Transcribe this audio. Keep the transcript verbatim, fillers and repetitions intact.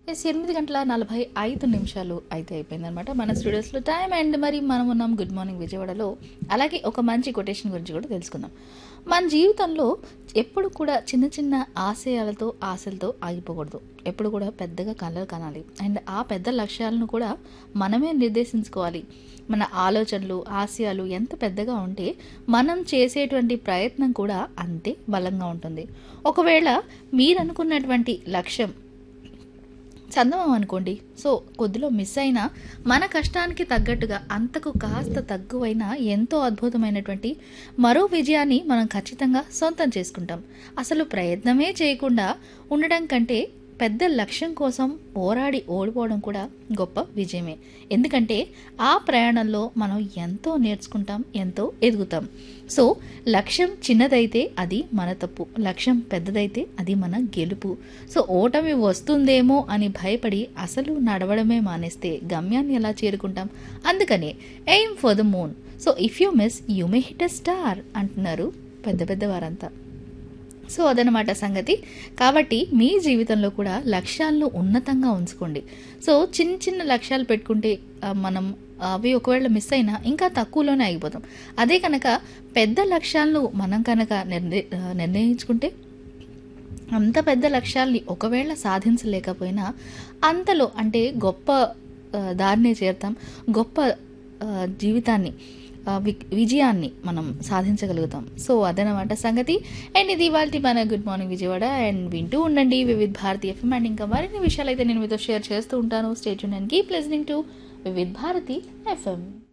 Yes ఎనిమిది గంటల నలభై ఐదు నిమిషాలు అయితే అయిపోయిందనమాట మన స్టూడియోస్లో టైం. అండ్ మరి మనం ఉన్నాం గుడ్ మార్నింగ్ విజయవాడలో. అలాగే ఒక మంచి కొటేషన్ గురించి కూడా తెలుసుకుందాం. మన జీవితంలో ఎప్పుడు కూడా చిన్న చిన్న ఆశయాలతో ఆశలతో ఆగిపోకూడదు. ఎప్పుడు కూడా పెద్దగా కలలు కనాలి. అండ్ ఆ పెద్ద లక్ష్యాలను కూడా మనమే నిర్దేశించుకోవాలి. మన ఆలోచనలు ఆశయాలు ఎంత పెద్దగా ఉంటే మనం చేసేటువంటి ప్రయత్నం కూడా అంతే బలంగా ఉంటుంది. ఒకవేళ మీరు అనుకున్నటువంటి లక్ష్యం చందమం అనుకోండి, సో కొద్దిలో మిస్ అయినా మన కష్టానికి తగ్గట్టుగా అంతకు కాస్త తక్కువైనా ఎంతో అద్భుతమైనటువంటి మరో విజయాన్ని మనం ఖచ్చితంగా సొంతం చేసుకుంటాం. అసలు ప్రయత్నమే చేయకుండా ఉండడం కంటే పెద్ద లక్ష్యం కోసం పోరాడి ఓడిపోవడం కూడా గొప్ప విజయమే. ఎందుకంటే ఆ ప్రయాణంలో మనం ఎంతో నేర్చుకుంటాం, ఎంతో ఎదుగుతాం. సో లక్ష్యం చిన్నదైతే అది మన తప్పు, లక్ష్యం పెద్దదైతే అది మన గెలుపు. సో ఓటమి వస్తుందేమో అని భయపడి అసలు నడవడమే మానేస్తే గమ్యాన్ని ఎలా చేరుకుంటాం? అందుకనే aim for the moon, so if you miss you may hit a star అంటున్నారు పెద్ద పెద్ద వారంతా. సో అదనమాట సంగతి. కాబట్టి మీ జీవితంలో కూడా లక్ష్యాలను ఉన్నతంగా ఉంచుకోండి. సో చిన్న చిన్న లక్ష్యాలు పెట్టుకుంటే మనం అవి ఒకవేళ మిస్ అయినా ఇంకా తక్కువలోనే ఆగిపోతాం. అదే కనుక పెద్ద లక్ష్యాలను మనం కనుక నిర్ణయి నిర్ణయించుకుంటే అంత పెద్ద లక్ష్యాల్ని ఒకవేళ సాధించలేకపోయినా అంతలో అంటే గొప్ప దారిని చేరుతాం, గొప్ప జీవితాన్ని విజయాన్ని మనం సాధించగలుగుతాం. సో అదనమాట సంగతి. అండ్ ఇది ఇవాళ మన గుడ్ మార్నింగ్ విజయవాడ. అండ్ వింటూ ఉండండి వివిధ్ భారతి ఎఫ్ఎం. అండ్ ఇంకా మరిన్ని విషయాలు అయితే నేను మీతో షేర్ చేస్తూ ఉంటాను. Stay tuned and keep listening to Vividh Bharati FM.